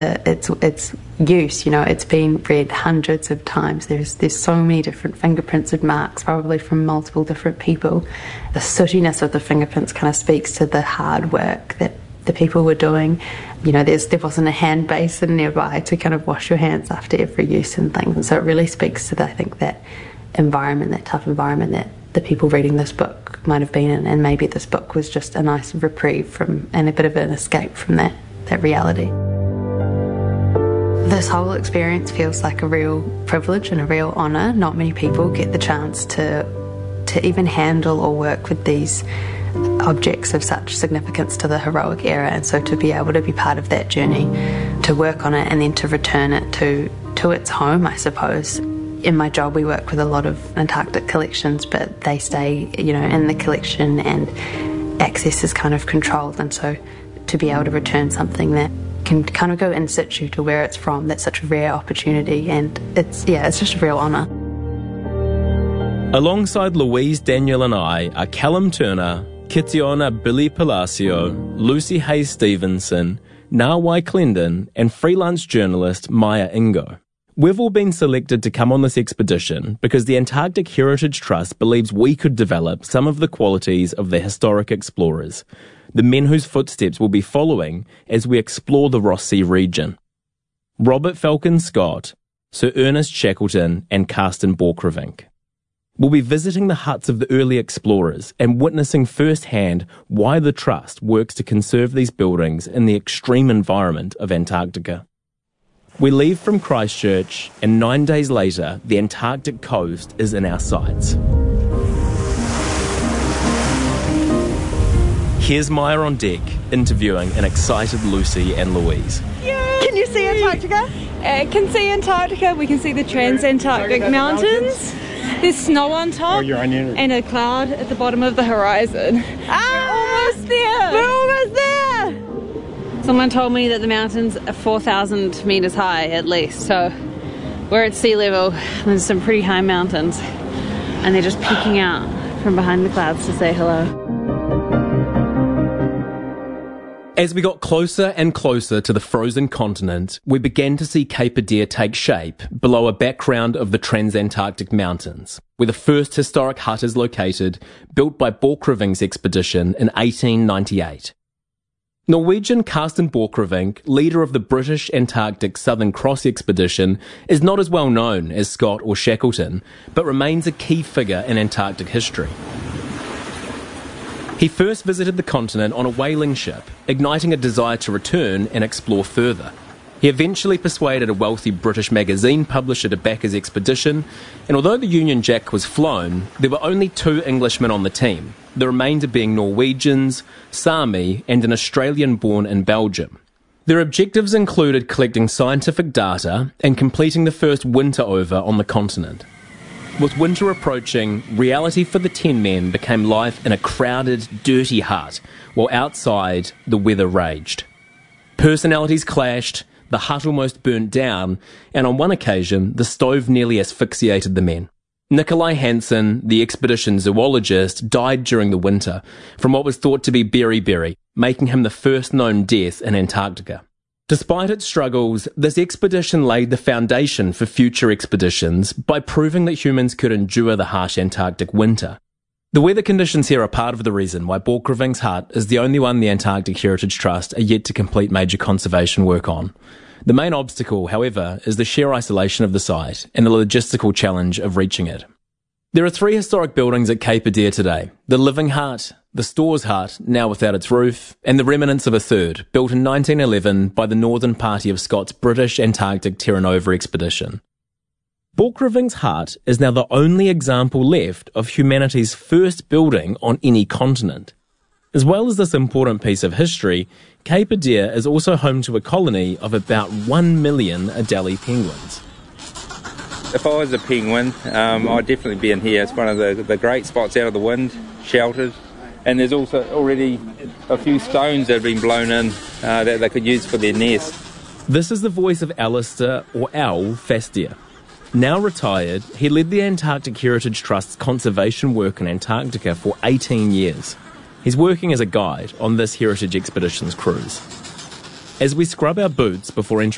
its use. It's been read hundreds of times. There's so many different fingerprints and marks, probably from multiple different people. The sootiness of the fingerprints kind of speaks to the hard work that the people were doing. There wasn't a hand basin nearby to kind of wash your hands after every use and things. And so it really speaks to, that environment, that tough environment that the people reading this book might have been in. And maybe this book was just a nice reprieve from, and a bit of an escape from that reality. This whole experience feels like a real privilege and a real honour. Not many people get the chance to even handle or work with these objects of such significance to the heroic era, and so to be able to be part of that journey, to work on it and then to return it to its home, I suppose. In my job we work with a lot of Antarctic collections, but they stay in the collection and access is kind of controlled, and so to be able to return something that can kind of go in situ to where it's from, that's such a rare opportunity, and it's just a real honour. Alongside Louise, Daniel and I are Callum Turner, Kitiona Billy Palacio, Lucy Hayes Stevenson, Nawai Clendon and freelance journalist Maya Ingo. We've all been selected to come on this expedition because the Antarctic Heritage Trust believes we could develop some of the qualities of the historic explorers, the men whose footsteps we'll be following as we explore the Ross Sea region. Robert Falcon Scott, Sir Ernest Shackleton and Carsten Borchgrevink. We'll be visiting the huts of the early explorers and witnessing firsthand why the Trust works to conserve these buildings in the extreme environment of Antarctica. We leave from Christchurch, and 9 days later, the Antarctic coast is in our sights. Here's Maya on deck, interviewing an excited Lucy and Louise. Yay! Can you see Antarctica? Can see Antarctica. We can see the Transantarctic Mountains. There's snow on top and a cloud at the bottom of the horizon. Almost there! We're almost there! Someone told me that the mountains are 4,000 metres high at least, so we're at sea level. There's some pretty high mountains and they're just peeking out from behind the clouds to say hello. As we got closer and closer to the frozen continent, we began to see Cape Adare take shape below a background of the Transantarctic Mountains, where the first historic hut is located, built by Borchgrevink's expedition in 1898. Norwegian Carsten Borchgrevink, leader of the British Antarctic Southern Cross expedition, is not as well known as Scott or Shackleton, but remains a key figure in Antarctic history. He first visited the continent on a whaling ship, igniting a desire to return and explore further. He eventually persuaded a wealthy British magazine publisher to back his expedition, and although the Union Jack was flown, there were only 2 Englishmen on the team, the remainder being Norwegians, Sami, and an Australian born in Belgium. Their objectives included collecting scientific data and completing the first winter over on the continent. With winter approaching, reality for the 10 men became life in a crowded, dirty hut, while outside, the weather raged. Personalities clashed, the hut almost burnt down, and on one occasion, the stove nearly asphyxiated the men. Nikolai Hansen, the expedition zoologist, died during the winter from what was thought to be beriberi, making him the first known death in Antarctica. Despite its struggles, this expedition laid the foundation for future expeditions by proving that humans could endure the harsh Antarctic winter. The weather conditions here are part of the reason why Borchgrevink's hut is the only one the Antarctic Heritage Trust are yet to complete major conservation work on. The main obstacle, however, is the sheer isolation of the site and the logistical challenge of reaching it. There are 3 historic buildings at Cape Adare today: the Living Hut, the Stores Hut, now without its roof, and the remnants of a third, built in 1911 by the Northern Party of Scott's British Antarctic Terra Nova expedition. Borchgrevink's hut is now the only example left of humanity's first building on any continent. As well as this important piece of history, Cape Adare is also home to a colony of about 1 million Adelie penguins. If I was a penguin, I'd definitely be in here. It's one of the great spots out of the wind, sheltered. And there's also already a few stones that have been blown in that they could use for their nest. This is the voice of Alistair, or Al, Fastier. Now retired, he led the Antarctic Heritage Trust's conservation work in Antarctica for 18 years. He's working as a guide on this Heritage Expeditions cruise. As we scrub our boots before entering